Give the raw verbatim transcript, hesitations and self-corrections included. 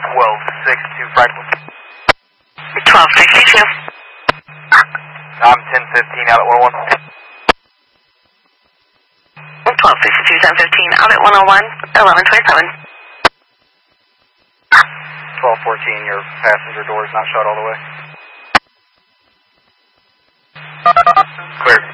twelve six two Franklin. twelve sixty-two. I'm ten fifteen out at one oh one. twelve sixty-two, ten fifteen out at one oh one, eleven twenty-seven. twelve fourteen, your passenger door is not shut all the way. Clear.